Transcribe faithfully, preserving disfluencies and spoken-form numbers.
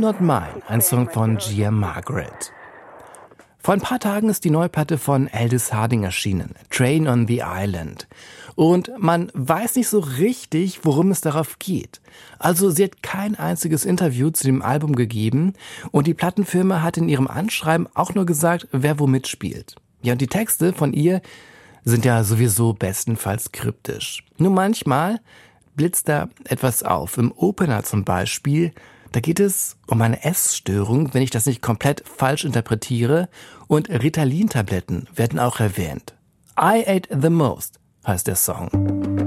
Not Mine, ein Song von Gia Margaret. Vor ein paar Tagen ist die neue Platte von Aldous Harding erschienen, Train on the Island. Und man weiß nicht so richtig, worum es darauf geht. Also sie hat kein einziges Interview zu dem Album gegeben und die Plattenfirma hat in ihrem Anschreiben auch nur gesagt, wer wo mitspielt. Ja, und die Texte von ihr sind ja sowieso bestenfalls kryptisch. Nur manchmal blitzt da etwas auf. Im Opener zum Beispiel, da geht es um eine Essstörung, wenn ich das nicht komplett falsch interpretiere, und Ritalin-Tabletten werden auch erwähnt. I Ate the Most heißt der Song.